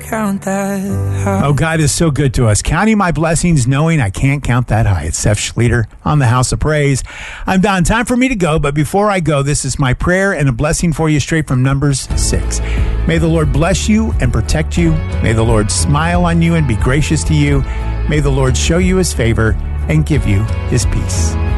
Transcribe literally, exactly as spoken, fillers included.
count that high. Oh, God is so good to us. Counting my blessings, knowing I can't count that high. It's Seth Schleter on the House of Praise. I'm done. Time for me to go, but before I go, this is my prayer and a blessing for you straight from Numbers six. May the Lord bless you and protect you. May the Lord smile on you and be gracious to you. May the Lord show you his favor and give you his peace.